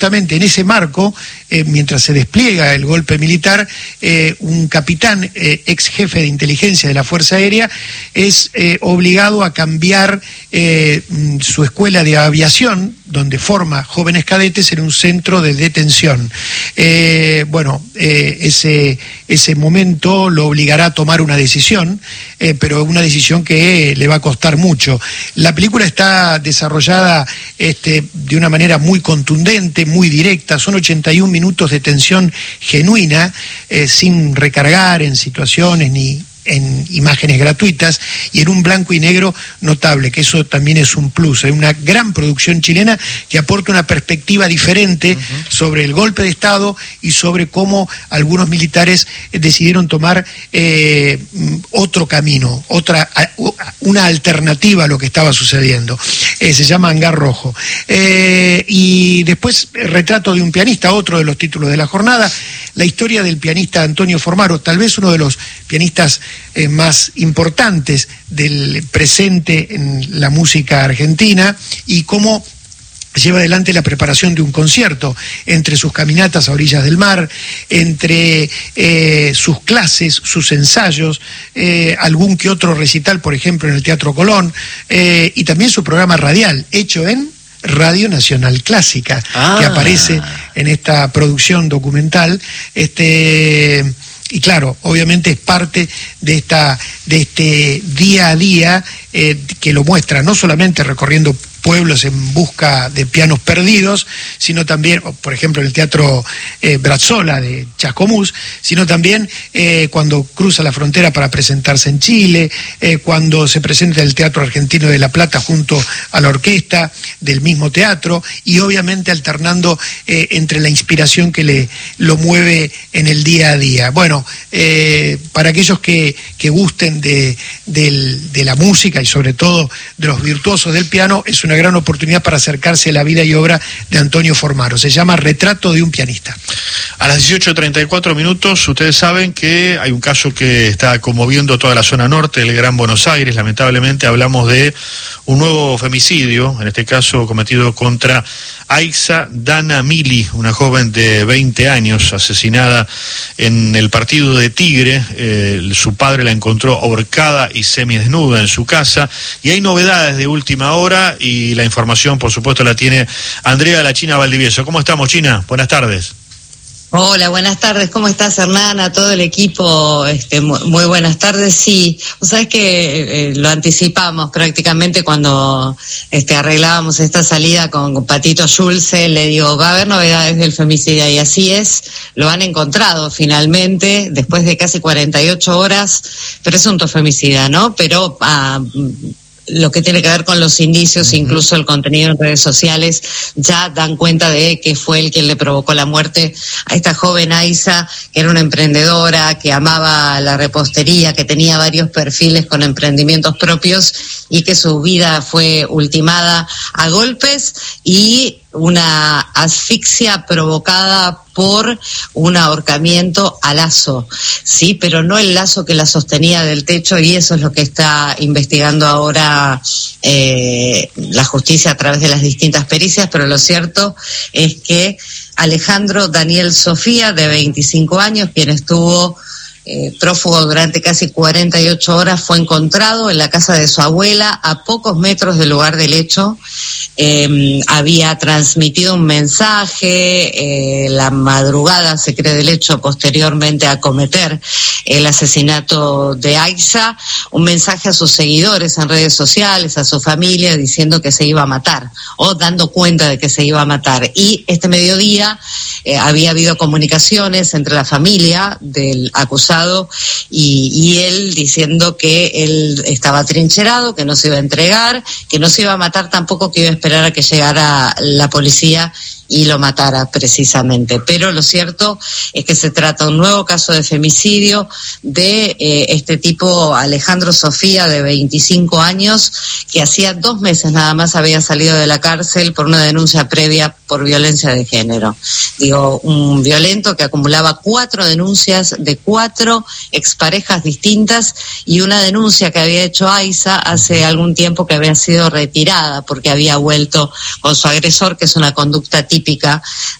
justamente en ese marco, mientras se despliega el golpe militar, un capitán, ex jefe de inteligencia de la Fuerza Aérea, es obligado a cambiar su escuela de aviación, donde forma jóvenes cadetes, en un centro de detención. Ese momento lo obligará a tomar una decisión, pero una decisión que le va a costar mucho. La película está desarrollada de una manera muy contundente, muy directa. Son 81 minutos de tensión genuina, sin recargar en situaciones ni en imágenes gratuitas, y en un blanco y negro notable, que eso también es un plus. Hay una gran producción chilena que aporta una perspectiva diferente sobre el golpe de Estado y sobre cómo algunos militares decidieron tomar otro camino, una alternativa a lo que estaba sucediendo. Se llama Hangar Rojo. Y después, Retrato de un pianista, otro de los títulos de la jornada, la historia del pianista Antonio Formaro, tal vez uno de los pianistas más importantes del presente en la música argentina, y cómo lleva adelante la preparación de un concierto, entre sus caminatas a orillas del mar, entre sus clases, sus ensayos, algún que otro recital, por ejemplo, en el Teatro Colón, y también su programa radial, hecho en Radio Nacional Clásica, que aparece en esta producción documental. Y claro, obviamente es parte de este día a día que lo muestra, no solamente recorriendo pueblos en busca de pianos perdidos, sino también, por ejemplo, en el Teatro Brazzola de Chascomús, sino también cuando cruza la frontera para presentarse en Chile, cuando se presenta en el Teatro Argentino de La Plata junto a la orquesta del mismo teatro, y obviamente alternando entre la inspiración que lo mueve en el día a día. Bueno, para aquellos que gusten de la música y sobre todo de los virtuosos del piano, es una gran oportunidad para acercarse a la vida y obra de Antonio Formaro. Se llama Retrato de un pianista. A las 18:34 minutos, ustedes saben que hay un caso que está conmoviendo toda la zona norte del Gran Buenos Aires. Lamentablemente hablamos de un nuevo femicidio, en este caso cometido contra Aixa Dana Mili, una joven de 20 años, asesinada en el partido de Tigre. Su padre la encontró ahorcada y semidesnuda en su casa, y hay novedades de última hora, y la información, por supuesto, la tiene Andrea La China Valdivieso. ¿Cómo estamos, China? Buenas tardes. Hola, buenas tardes. ¿Cómo estás, Hernán? A todo el equipo, muy buenas tardes. Sí, vos sabés que lo anticipamos prácticamente cuando arreglábamos esta salida con Patito Schulze. Le digo, va a haber novedades del femicidio, y así es. Lo han encontrado finalmente, después de casi 48 horas, presunto femicida, ¿no? Pero lo que tiene que ver con los indicios, incluso el contenido en redes sociales, ya dan cuenta de que fue él quien le provocó la muerte a esta joven Aixa, que era una emprendedora, que amaba la repostería, que tenía varios perfiles con emprendimientos propios, y que su vida fue ultimada a golpes y una asfixia provocada por un ahorcamiento a lazo, sí, pero no el lazo que la sostenía del techo, y eso es lo que está investigando ahora la justicia a través de las distintas pericias. Pero lo cierto es que Alejandro Daniel Sofía, de 25 años, quien estuvo prófugo durante casi 48 horas, fue encontrado en la casa de su abuela, a pocos metros del lugar del hecho. Había transmitido un mensaje la madrugada, se cree, del hecho, posteriormente a cometer el asesinato de Aixa, un mensaje a sus seguidores en redes sociales, a su familia, diciendo que se iba a matar, o dando cuenta de que se iba a matar. Y este mediodía había habido comunicaciones entre la familia del acusado y él, diciendo que él estaba trincherado, que no se iba a entregar, que no se iba a matar tampoco, que iba a esperar a que llegara la policía y lo matara precisamente. Pero lo cierto es que se trata de un nuevo caso de femicidio de este tipo, Alejandro Sofía, de 25 años, que hacía 2 meses nada más había salido de la cárcel por una denuncia previa por violencia de género. Digo, un violento que acumulaba 4 denuncias de 4 exparejas distintas, y una denuncia que había hecho Aixa hace algún tiempo, que había sido retirada porque había vuelto con su agresor, que es una conducta típica típica